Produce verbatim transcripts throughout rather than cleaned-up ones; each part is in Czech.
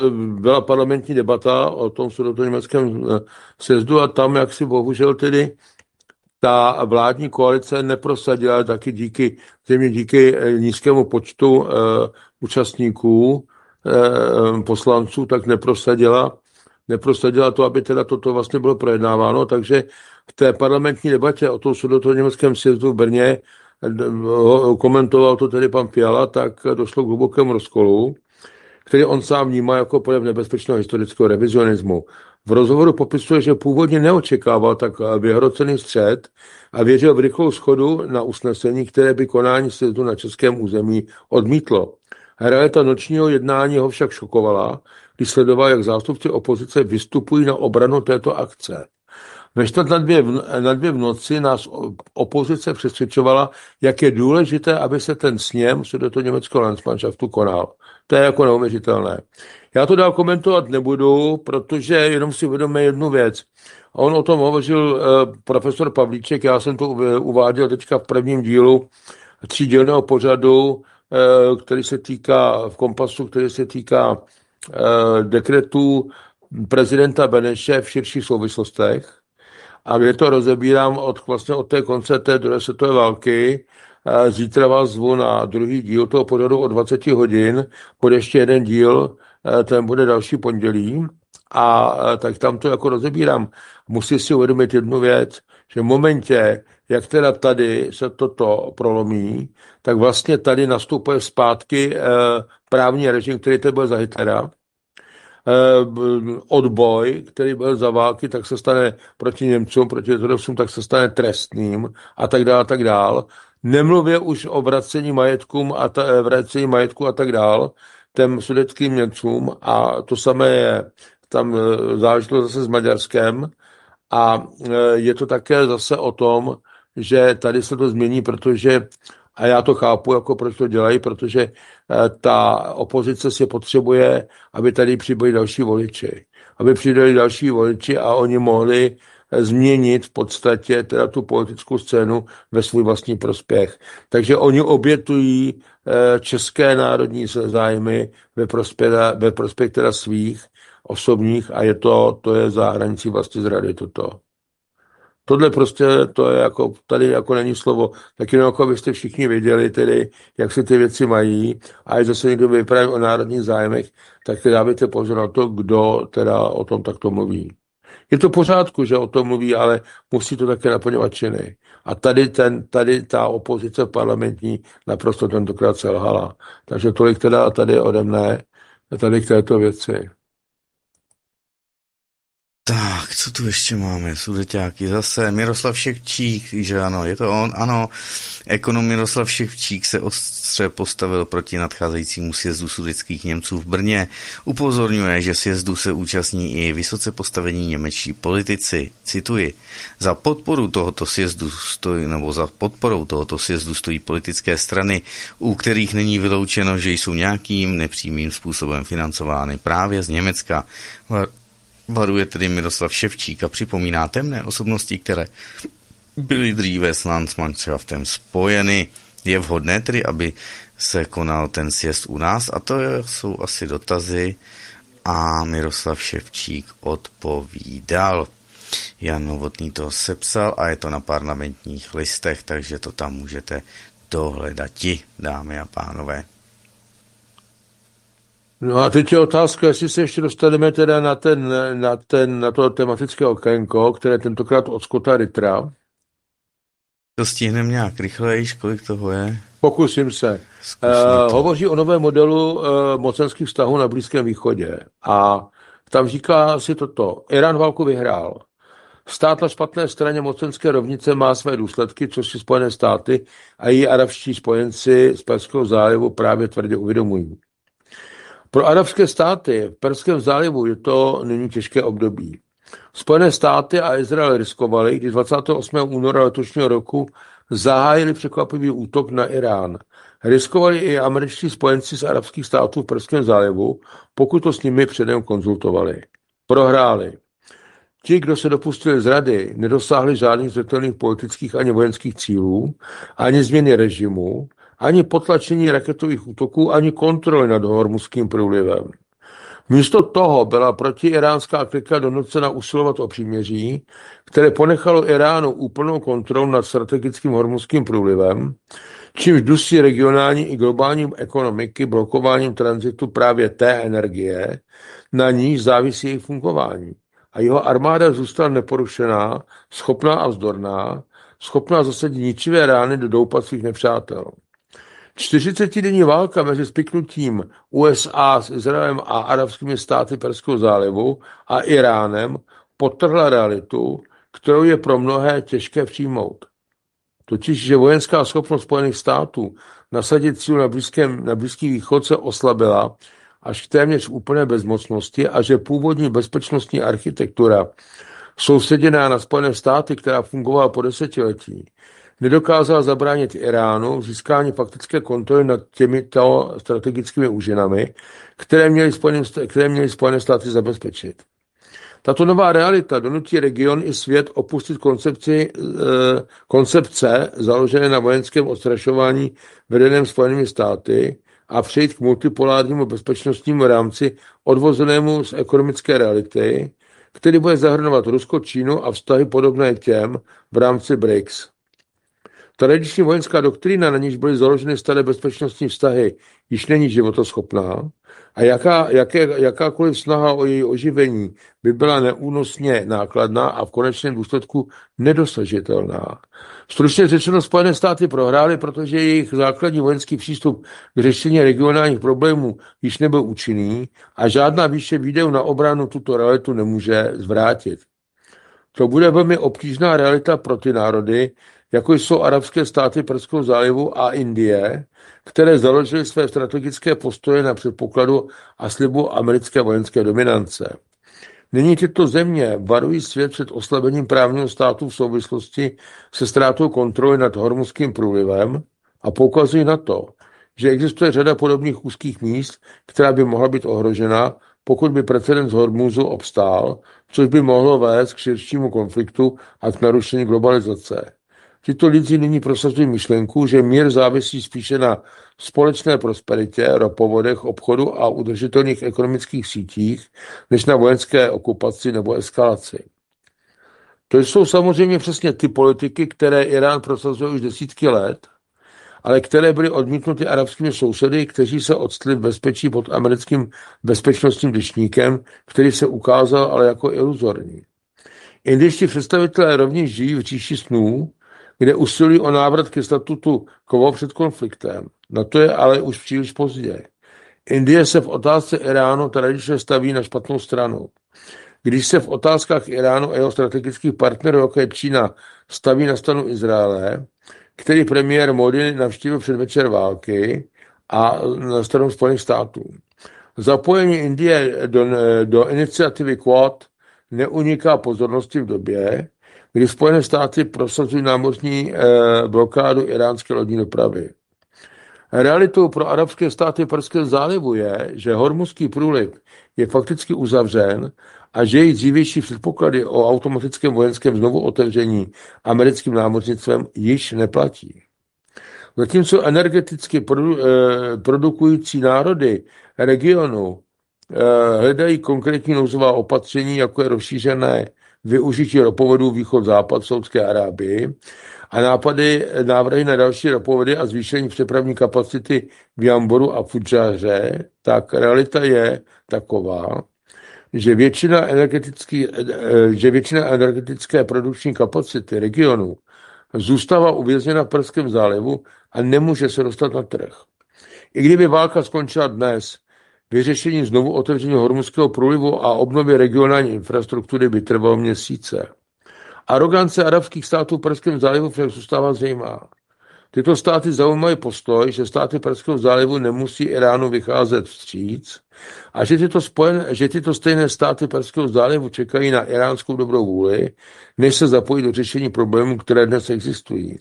byla parlamentní debata o tom sudetoněmeckém sjezdu a tam, jak si bohužel tedy ta vládní koalice neprosadila taky díky, zřejmě díky nízkému počtu uh, účastníků, uh, poslanců, tak neprosadila, neprosadila to, aby teda toto vlastně bylo projednáváno, takže v té parlamentní debatě o tom sudetoněmeckém sjezdu v Brně komentoval to tedy pan Fiala, tak došlo k hlubokému rozkolu, který on sám vnímá jako projev nebezpečného historického revizionismu. V rozhovoru popisuje, že původně neočekával tak vyhrocený střet a věřil v rychlou shodu na usnesení, které by konání sjezdu na českém území odmítlo. Realita nočního jednání ho však šokovala, když sledoval, jak zástupci opozice vystupují na obranu této akce. Ve čtvrt na dvě, na dvě v noci nás opozice přesvědčovala, jak je důležité, aby se ten sněm sudetoněmeckého Landsmannschaftu konal. To je jako neuvěřitelné. Já to dál komentovat nebudu, protože jenom si uvědomíme jednu věc. On o tom hovořil uh, profesor Pavlíček, já jsem to uváděl teďka v prvním dílu třídílného pořadu, uh, který se týká v Kompasu, který se týká uh, dekretů prezidenta Beneše v širších souvislostech. A kde to rozebírám od, vlastně od té konce té druhé světové války. Zítra vás zvu na druhý díl toho pořadu o dvacet hodin. Bude ještě jeden díl, ten bude další pondělí. A tak tam to jako rozebírám. Musí si uvědomit jednu věc, že v momentě, jak teda tady se toto prolomí, tak vlastně tady nastupuje zpátky právní režim, který to byl za Hitlera. Odboj, který byl za války, tak se stane proti Němcům, proti Židům, tak se stane trestným a tak dále, a tak dále. Nemluvě už o vracení majetkům a ta, vracení majetku a tak dále těm sudetským Němcům a to samé je tam záležitost zase s Maďarskem a je to také zase o tom, že tady se to změní, protože a já to chápu, jako proč to dělají, protože ta opozice si potřebuje, aby tady přibyli další voliči. Aby přibyli další voliči a oni mohli změnit v podstatě teda tu politickou scénu ve svůj vlastní prospěch. Takže oni obětují české národní zájmy ve prospěch, ve prospěch teda svých osobních a je to, to je za hranicí vlastní zrady toto. Tohle prostě, to je jako, tady jako není slovo, tak jenom jako byste všichni věděli tedy, jak se ty věci mají a když zase někdo vypráví o národních zájmech, tak dávajte pozor na to, kdo teda o tom takto mluví. Je to v pořádku, že o tom mluví, ale musí to také naplňovat činy. A tady, ten, tady ta opozice parlamentní naprosto tentokrát selhala. Takže tolik teda tady ode mne, tady k této věci. Tak, co tu ještě máme? Sudeťáky zase. Miroslav Ševčík, že ano, je to on, ano. Ekonom Miroslav Ševčík se ostře postavil proti nadcházejícímu sjezdu sudetských Němců v Brně. Upozorňuje, že sjezdu se účastní i vysoce postavení němečtí politici. Cituji. Za podporu tohoto sjezdu stojí, nebo za podporou tohoto sjezdu stojí politické strany, u kterých není vyloučeno, že jsou nějakým nepřímým způsobem financovány právě z Německa. Varuje tedy Miroslav Ševčík a připomíná temné osobnosti, které byly dříve s Landsmannschaftem spojeny. Je vhodné tedy, aby se konal ten sjezd u nás? A to jsou asi dotazy a Miroslav Ševčík odpovídal. Jan Novotný to sepsal a je to na parlamentních listech, takže to tam můžete dohledati, dámy a pánové. No a teď je otázka, jestli se ještě dostaneme teda na, ten, na, ten, na to tematické okénko, které tentokrát od Scotta Rittera. To stihneme nějak rychleji, kolik toho je? Pokusím se. Uh, hovoří o novém modelu uh, mocenských vztahů na Blízkém východě. A tam říká si toto. Irán válku vyhrál. Stát na špatné straně mocenské rovnice má své důsledky, což si Spojené státy a její arabští spojenci z Perského zálivu právě tvrdě uvědomují. Pro arabské státy v Perském zálivu je to nyní těžké období. Spojené státy a Izrael riskovali, když dvacátého osmého února letošního roku zahájili překvapivý útok na Irán. Riskovali i američtí spojenci z arabských států v Perském zálivu, pokud to s nimi předem konzultovali. Prohráli. Ti, kdo se dopustili zrady, nedosáhli žádných zřetelných politických ani vojenských cílů, ani změny režimu, ani potlačení raketových útoků, ani kontroly nad Hormuzským průlivem. Místo toho byla protiiránská klika donucena usilovat o příměří, které ponechalo Iránu úplnou kontrolu nad strategickým hormuzským průlivem, čímž dusí regionální i globální ekonomiky blokováním tranzitu právě té energie, na níž závisí jejich fungování. A jeho armáda zůstala neporušená, schopná a vzdorná, schopná zasadit ničivé rány do doupat svých nepřátel. čtyřicetidenní válka mezi spiknutím U S A s Izraelem a arabskými státy Perského zálivu a Iránem podtrhla realitu, kterou je pro mnohé těžké přijmout. Totiž, že vojenská schopnost Spojených států nasadit sílu na, blízkém, na Blízký východ se oslabila až k téměř úplné bezmocnosti a že původní bezpečnostní architektura soustředěná na Spojené státy, která fungovala po desetiletí, nedokázala zabránit Iránu v získání faktické kontroly nad těmito strategickými úžinami, které měly Spojené, které měly Spojené státy zabezpečit. Tato nová realita donutí region i svět opustit koncepci, koncepce založené na vojenském odstrašování vedeném Spojenými státy a přejít k multipolárnímu bezpečnostnímu rámci odvozenému z ekonomické reality, který bude zahrnovat Rusko, Čínu a vztahy podobné těm v rámci B R I C S. Tradiční vojenská doktrína, na níž byly založeny staré bezpečnostní vztahy, již není životoschopná a jaká, jaké, jakákoliv snaha o její oživení by byla neúnosně nákladná a v konečném důsledku nedosažitelná. Stručně řečeno, Spojené státy prohrály, protože jejich základní vojenský přístup k řešení regionálních problémů již nebyl účinný a žádná výše výdajů na obranu tuto realitu nemůže zvrátit. To bude velmi obtížná realita pro ty národy, jako jsou arabské státy Perského zálivu a Indie, které založily své strategické postoje na předpokladu a slibu americké vojenské dominance. Nyní tyto země varují svět před oslabením právního státu v souvislosti se ztrátou kontroly nad hormuzským průlivem a poukazují na to, že existuje řada podobných úzkých míst, která by mohla být ohrožena, pokud by precedens Hormuzu obstál, což by mohlo vést k širšímu konfliktu a k narušení globalizace. Tito lidé nyní prosazují myšlenku, že mír závisí spíše na společné prosperitě, ropovodech, obchodu a udržitelných ekonomických sítích, než na vojenské okupaci nebo eskalaci. To jsou samozřejmě přesně ty politiky, které Irán prosazuje už desítky let, ale které byly odmítnuty arabskými sousedy, kteří se odstli v bezpečí pod americkým bezpečnostním deštníkem, který se ukázal ale jako iluzorní. Indičtí představitelé rovněž žijí v říši snů, kde usilují o návrat ke statutu quo před konfliktem. Na to je ale už příliš pozdě. Indie se v otázce Iránu tradičně staví na špatnou stranu. Když se v otázkách Iránu a jeho strategických partnerů, jako je Čína, staví na stranu Izraele, který premiér Modi navštívil předvečer války, a na stranu Spojených států. Zapojení Indie do, do iniciativy Quad neuniká pozornosti v době, kdy Spojené státy prosazují námořní eh, blokádu iránské lodní dopravy. Realitou pro arabské státy Perského zálivu je, že Hormuzský průliv je fakticky uzavřen a že její dřívější předpoklady o automatickém vojenském znovu otevření americkým námořnictvem již neplatí. Zatímco energeticky produ, eh, produkující národy regionu eh, hledají konkrétní nouzová opatření, jako je rozšířené využití ropovodů východ-západ v Saudské Arábii a nápady, návrhy na další ropovody a zvýšení přepravní kapacity v Jamboru a Fudžáře, tak realita je taková, že většina, energetický, že většina energetické produkční kapacity regionu zůstává uvězněna v Perském zálivu a nemůže se dostat na trh. I kdyby válka skončila dnes, vyřešení znovu otevření Hormuzského průlivu a obnovy regionální infrastruktury by trvalo měsíce. Arogance arabských států v Perském zálivu však zůstává zřejmá. Tyto státy zaujímají postoj, že státy Perského zálivu nemusí Iránu vycházet vstříc a že tyto, spojen, že tyto stejné státy Perského zálivu čekají na iránskou dobrou vůli, než se zapojí do řešení problémů, které dnes existují.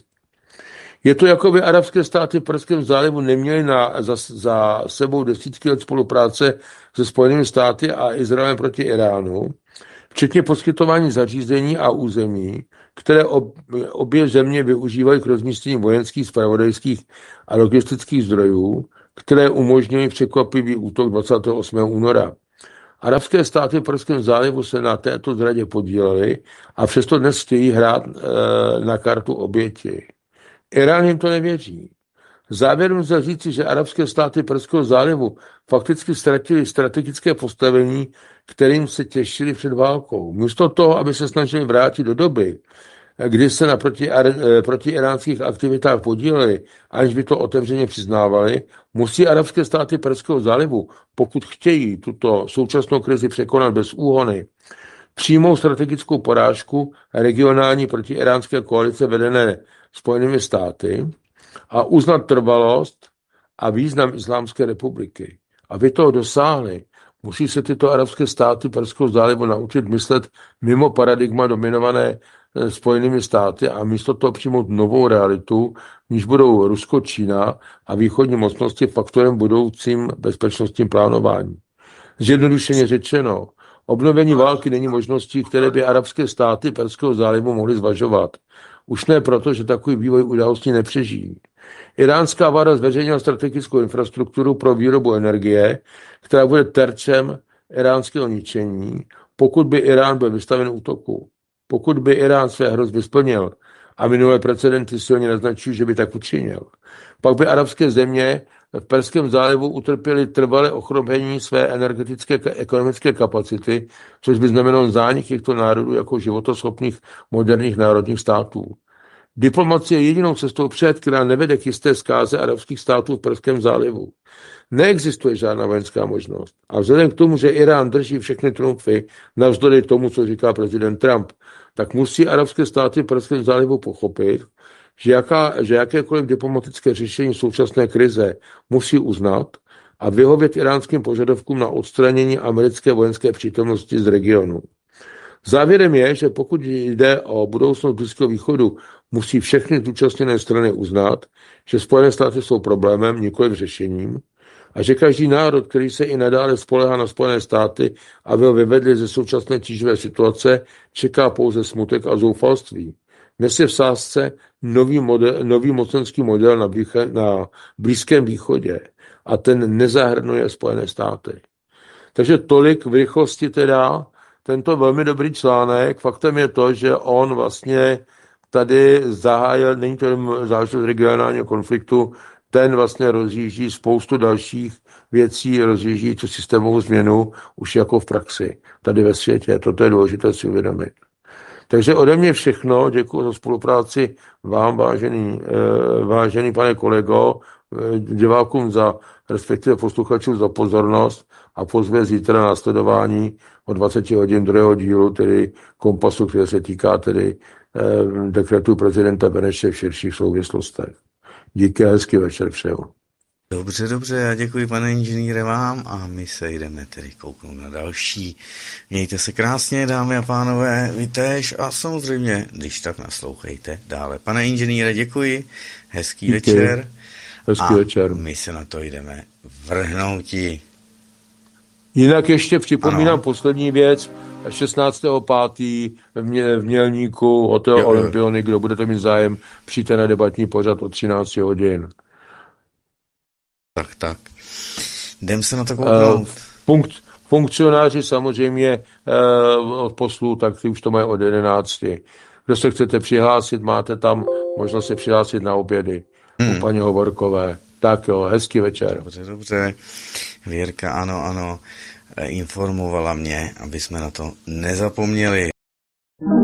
Je to, jako by arabské státy v Perském zálivu neměly na, za, za sebou desítky let spolupráce se Spojenými státy a Izraelem proti Iránu, včetně poskytování zařízení a území, které ob, obě země využívají k rozmístění vojenských, zpravodajských a logistických zdrojů, které umožňují překvapivý útok dvacátého osmého února. Arabské státy v Perském zálivu se na této zradě podílely a přesto dnes chtějí hrát e, na kartu oběti. Irán jim to nevěří. Závěrem lze říci, že arabské státy Perského zálivu fakticky ztratili strategické postavení, kterým se těšili před válkou. Místo toho, aby se snažili vrátit do doby, kdy se na proti, proti iránských aktivitách podíleli, aniž by to otevřeně přiznávali, musí arabské státy Perského zálivu, pokud chtějí tuto současnou krizi překonat bez úhony, přijmou strategickou porážku regionální protiiránské koalice vedené Spojenými státy a uznat trvalost a význam Islámské republiky. Aby toho dosáhli, musí se tyto arabské státy Perského zálivu naučit myslet mimo paradigma dominované Spojenými státy a místo toho přijmout novou realitu, v níž budou Rusko, Čína a východní mocnosti faktorem budoucím bezpečnostním plánování. Zjednodušeně řečeno, obnovení války není možností, které by arabské státy Perského zálivu mohly zvažovat. Už ne proto, že takový vývoj událostí nepřežijí. Iránská vláda zveřejnila strategickou infrastrukturu pro výrobu energie, která bude terčem iránského ničení, pokud by Irán byl vystaven útoku. Pokud by Irán své hrozby splnil, a minulé precedenty silně naznačují, že by tak učinil, pak by arabské země v Perském zálivu utrpěly trvalé ochromení své energetické a ekonomické kapacity, což by znamenalo zánik těchto národů jako životoschopných moderních národních států. Diplomacie je jedinou cestou před, která nevede k jisté zkáze arabských států v Perském zálivu. Neexistuje žádná vojenská možnost. A vzhledem k tomu, že Irán drží všechny trumfy, navzdory tomu, co říká prezident Trump, tak musí arabské státy v Perském zálivu pochopit, že, jaká, že jakékoliv diplomatické řešení současné krize musí uznat a vyhovět iránským požadavkům na odstranění americké vojenské přítomnosti z regionu. Závěrem je, že pokud jde o budoucnost Blízkého východu, musí všechny zúčastněné strany uznat, že Spojené státy jsou problémem, nikoliv řešením, a že každý národ, který se i nadále spolehá na Spojené státy, aby ho vyvedli ze současné tíživé situace, čeká pouze smutek a zoufalství. Dnes je v sázce nový, model, nový mocenský model na, výche, na Blízkém východě a ten nezahrnuje Spojené státy. Takže tolik v rychlosti teda tento velmi dobrý článek. Faktem je to, že on vlastně tady zahájil, není to jen záležitost regionálního konfliktu, ten vlastně rozjíždí spoustu dalších věcí, rozjíždí tu systémovou změnu už jako v praxi, tady ve světě. Toto je důležité si uvědomit. Takže ode mě všechno, děkuji za spolupráci vám, vážený, vážený pane kolego, divákům za, respektive posluchačům za pozornost a pozve zítra na sledování o dvacet hodin druhého dílu, tedy Kompasu, který se týká tedy eh, dekretu prezidenta Beneše v širších souvislostech. Díky a hezký večer všeho. Dobře, dobře, já děkuji, pane inženýre, vám a my se jdeme tedy kouknout na další. Mějte se krásně, dámy a pánové, vy též a samozřejmě, když tak naslouchejte dále. Pane inženýre, děkuji, hezký díky. Večer. Hezký a večer. My se na to jdeme vrhnouti. Jinak ještě připomínám ano. poslední věc, šestnáctého pátého v, Mě, v Mělníku, hotel Olympiony, kdo budete mít zájem, přijďte na debatní pořad od třináct hodin. Tak, tak. Jdem se na to kouknout. Uh, funk- funkcionáři samozřejmě uh, od poslů, tak ty už to mají od jedenácti. Kdo se chcete přihlásit, máte tam možnost se přihlásit na obědy hmm. u paní Hovorkové. Tak jo, hezký večer. Dobře, dobře. Věrka, ano, ano, informovala mě, aby jsme na to nezapomněli.